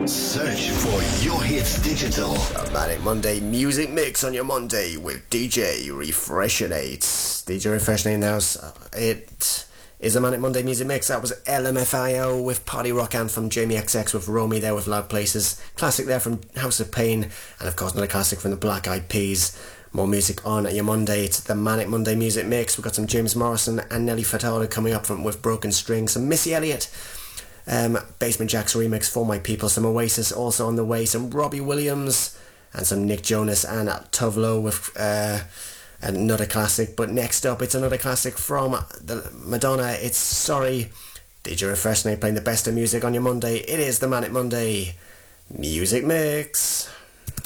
Search for Your Hits Digital. A Manic Monday music mix on your Monday with DJ Refreshinates. DJ Refreshinates in the house. It is a Manic Monday music mix. That was LMFIO with Party Rock Anthem, Jamie XX with Romy there with Loud Places. Classic there from House of Pain. And of course another classic from the Black Eyed Peas. More music on your Monday. It's the Manic Monday music mix. We've got some James Morrison and Nelly Furtado coming up with Broken Strings. Some Missy Elliott. Basement Jaxx remix For My People. Some Oasis also on the way. Some Robbie Williams and some Nick Jonas and Tovlo with another classic. But next up it's another classic from the Madonna. It's Sorry. DJ Refreshnate playing the best of music on your Monday. It is the Manic Monday music mix.